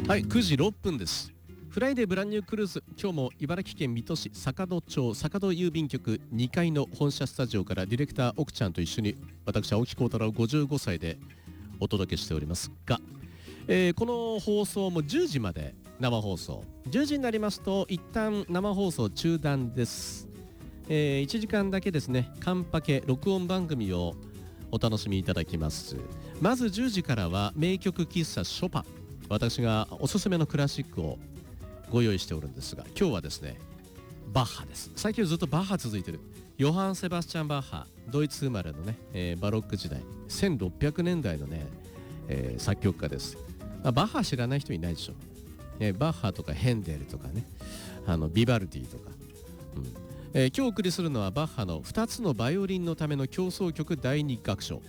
はい、9時6分です。フライデーブランニュークルーズ、今日も茨城県水戸市坂戸町坂戸郵便局2階の本社スタジオからディレクター奥ちゃんと一緒に私青木幸太郎55歳でお届けしておりますが、この放送も10時まで生放送、10時になりますと一旦生放送中断です。1時間だけですね、カンパケ録音番組をお楽しみいただきます。まず10時からは名曲喫茶ショパン、私がおすすめのクラシックをご用意しておるんですが、今日はですねバッハです。最近ずっとバッハ続いてる。ヨハン・セバスチャン・バッハ、ドイツ生まれのね、バロック時代1600年代のね、作曲家です。バッハ知らない人いないでしょ。バッハとかヘンデルとかね、ビバルディとか、今日お送りするのはバッハの2つのバイオリンのための協奏曲第2楽章、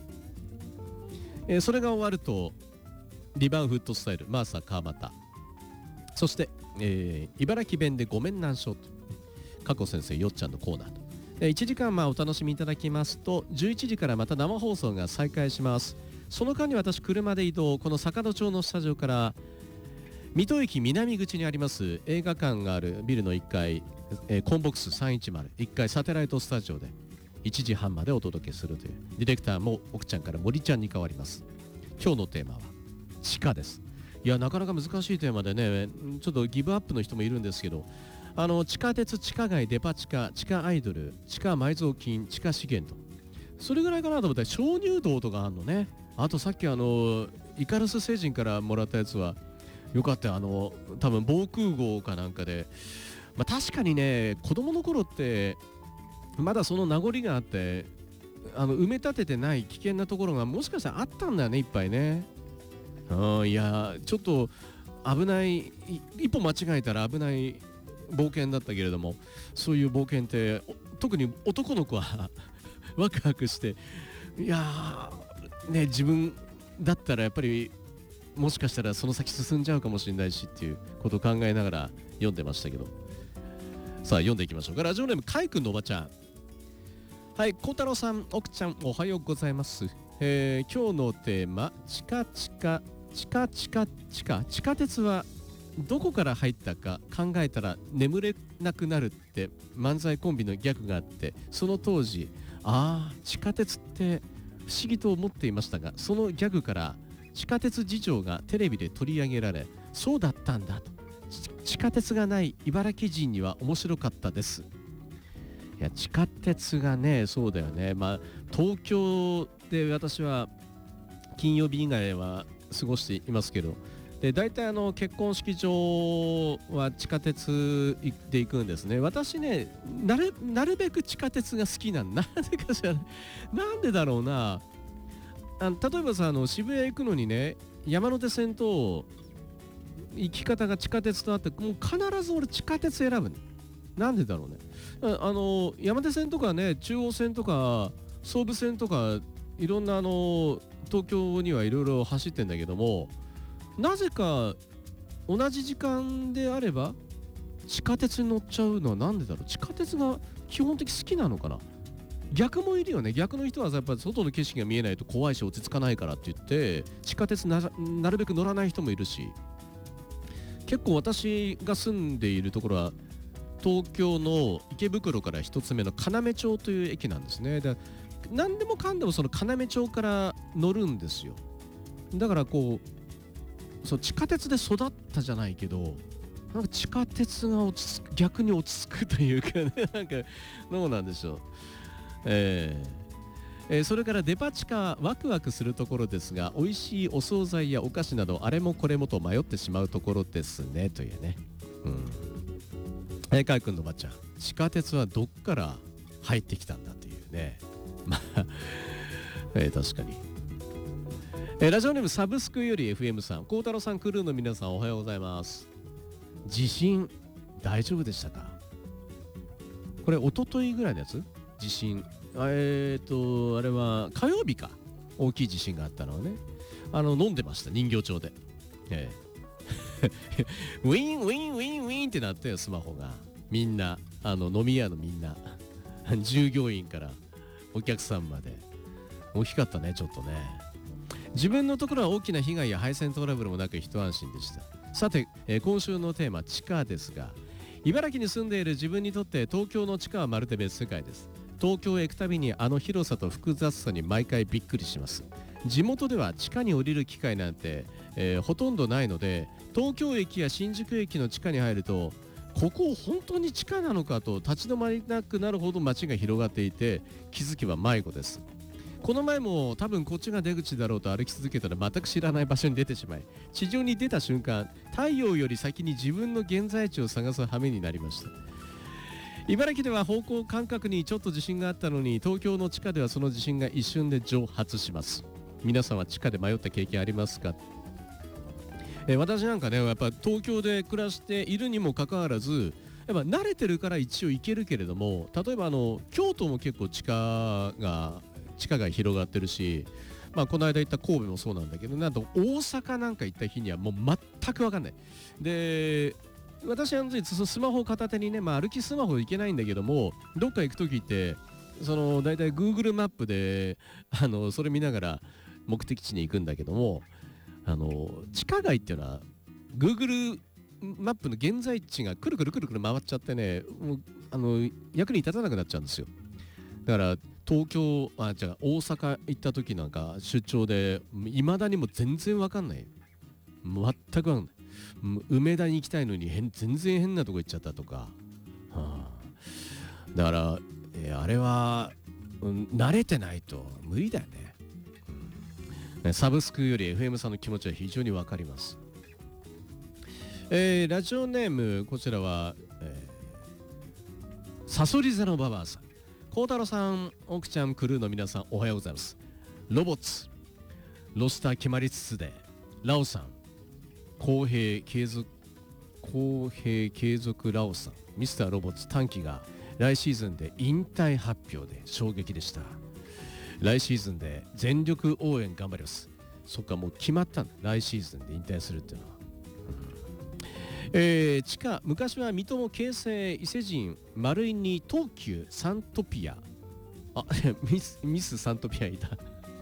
それが終わるとリバンフットスタイルマーサ川又、そして、茨城弁でごめんなんしょと加古先生よっちゃんのコーナーと、1時間お楽しみいただきますと11時からまた生放送が再開します。その間に私車で移動、この坂戸町のスタジオから水戸駅南口にあります映画館があるビルの1階、コンボックス310、1階サテライトスタジオで1時半までお届けするという、ディレクターも奥ちゃんから森ちゃんに変わります。今日のテーマは地下です。いや、なかなか難しいテーマでね、ちょっとギブアップの人もいるんですけど、地下鉄、地下街、デパ地下、地下アイドル、地下埋蔵金、地下資源と、それぐらいかなと思ったら鍾乳洞とかあるのね。あとさっきイカルス星人からもらったやつはよかったよ。多分防空壕かなんかで、確かにね、子供の頃ってまだその名残があって、埋め立ててない危険なところがもしかしたらあったんだよね、いっぱいね。いやちょっと危ない、一歩間違えたら危ない冒険だったけれども、そういう冒険って特に男の子はワクワクして、いやね、自分だったらやっぱりもしかしたらその先進んじゃうかもしれないしっていうことを考えながら読んでましたけど、さあ読んでいきましょうか。ラジオネームかいくんのおばちゃん。はい、孝太郎さん、奥ちゃん、おはようございます。今日のテーマ、地下鉄はどこから入ったか考えたら眠れなくなるって漫才コンビのギャグがあって、その当時地下鉄って不思議と思っていましたが、そのギャグから地下鉄事情がテレビで取り上げられ、そうだったんだと、地下鉄がない茨城人には面白かったです。いや、地下鉄がね、そうだよね。東京で私は金曜日以外は過ごしていますけど、で大体結婚式場は地下鉄で行くんですね。私ね、なるべく地下鉄が好きなんでかしら、なんでだろうな。例えばさ、渋谷行くのにね、山手線と行き方が地下鉄とあって、もう必ず俺地下鉄選ぶね。なんでだろうね。山手線とかね、中央線とか総武線とかいろんな東京にはいろいろ走ってんだけども、なぜか同じ時間であれば地下鉄に乗っちゃうのはなんでだろう。地下鉄が基本的好きなのかな。逆もいるよね。逆の人はやっぱり外の景色が見えないと怖いし落ち着かないからって言って地下鉄なるべく乗らない人もいるし、結構私が住んでいるところは東京の池袋から一つ目の要町という駅なんですね。で、何でもかんでもその要町から乗るんですよ。だからそう地下鉄で育ったじゃないけど、なんか地下鉄が逆に落ち着くというかね、なんかどうなんでしょう。それからデパ地下、ワクワクするところですが、美味しいお惣菜やお菓子などあれもこれもと迷ってしまうところですね、というね。かいくんのばっちゃん、地下鉄はどっから入ってきたんだというね。確かに。ラジオネームサブスクより FM さん、孝太郎さん、クルーの皆さん、おはようございます。地震大丈夫でしたか。これ一昨日ぐらいのやつ、地震。あれは火曜日か、大きい地震があったのはね、飲んでました、人形町で。ウィンウィンウィンウィンってなったよ、スマホが。みんな飲み屋のみんな従業員からお客さんまで大きかったね、ちょっとね。 自分のところは大きな被害や配線トラブルもなく一安心でした。さて、今週のテーマ地下ですが、茨城に住んでいる自分にとって東京の地下はまるで別世界です。東京へ行くたびにあの広さと複雑さに毎回びっくりします。地元では地下に降りる機会なんて、ほとんどないので、東京駅や新宿駅の地下に入ると、ここ本当に地下なのかと立ち止まりなくなるほど街が広がっていて、気づけば迷子です。この前も多分こっちが出口だろうと歩き続けたら全く知らない場所に出てしまい、地上に出た瞬間、太陽より先に自分の現在地を探す羽目になりました。茨城では方向感覚にちょっと自信があったのに、東京の地下ではその自信が一瞬で蒸発します。皆さんは地下で迷った経験ありますか？私なんかね、やっぱ東京で暮らしているにもかかわらず、やっぱ慣れてるから一応行けるけれども、例えば京都も結構地下が広がってるし、この間行った神戸もそうなんだけど、なんと大阪なんか行った日にはもう全く分かんない。で、私はスマホ片手にね、歩きスマホ行けないんだけども、どっか行く時ってだいたい Google マップでそれ見ながら目的地に行くんだけども、地下街っていうのは Google マップの現在地がくるくるくるくる回っちゃってね、もう役に立たなくなっちゃうんですよ。だから大阪行った時なんか出張で未だにも全然わかんない、全くわかんない。梅田に行きたいのに全然変なとこ行っちゃったとか、だから、あれは、慣れてないと無理だよね。サブスクより FM さんの気持ちは非常にわかります。ラジオネーム、こちらは、サソリ座のババアさん、孝太郎さん、奥ちゃん、クルーの皆さん、おはようございます。ロボッツロスター決まりつつで、ラオさん、公平継続ラオさん、ミスターロボッツ短期が来シーズンで引退発表で衝撃でした。来シーズンで全力応援頑張ります。そっか、もう決まったんだ、来シーズンで引退するっていうのは。地下、昔は水戸も京成、伊勢神、丸井に東急サントピア、ミスサントピアいた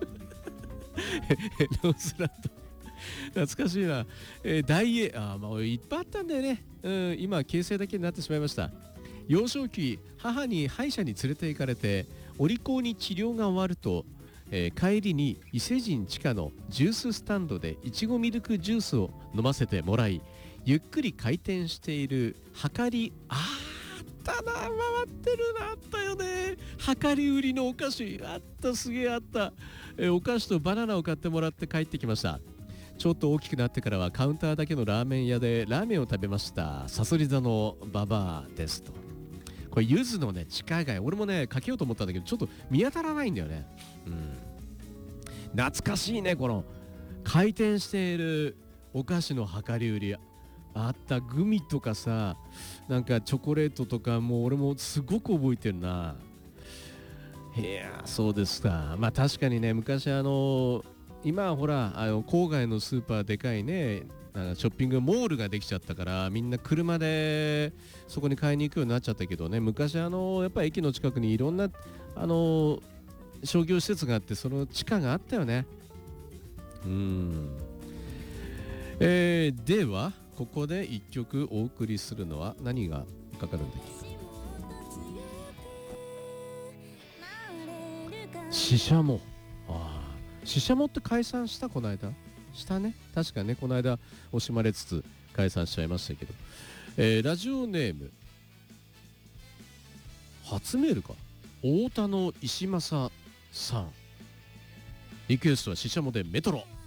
ローズランド、懐かしいな。大英、いっぱいあったんだよね。今は京成だけになってしまいました。幼少期、母に歯医者に連れて行かれて、お利口に治療が終わると、帰りに伊勢神地下のジューススタンドでいちごミルクジュースを飲ませてもらい、ゆっくり回転している量り、あったな、回ってるな、あったよね。量り売りのお菓子あった、すげえあった。お菓子とバナナを買ってもらって帰ってきました。ちょっと大きくなってからはカウンターだけのラーメン屋でラーメンを食べました。さそり座のババアですと。これゆずのね、地下街、俺もねかけようと思ったんだけどちょっと見当たらないんだよね。懐かしいね、この回転しているお菓子の量り売りあった。グミとかさ、なんかチョコレートとか、もう俺もすごく覚えてるな。いや、そうですか。確かにね、昔今はほら郊外のスーパーでかいね、なんかショッピングモールができちゃったから、みんな車でそこに買いに行くようになっちゃったけどね、昔やっぱり駅の近くにいろんな商業施設があって、その地下があったよね。ではここで1曲お送りするのは何がかかるんだっけ。シシャモ。シシャモって解散した？この間したね、確かね、この間惜しまれつつ解散しちゃいましたけど、ラジオネーム初メールか、太田の石政さん、リクエストはシシャモでメトロ。